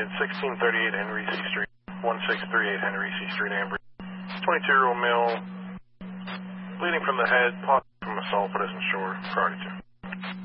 United, 1638 Henry C. Street, 1638 Henry C. Street, Ambridge. 22-year-old male, bleeding from the head, possibly from assault, but isn't sure. Priority 2.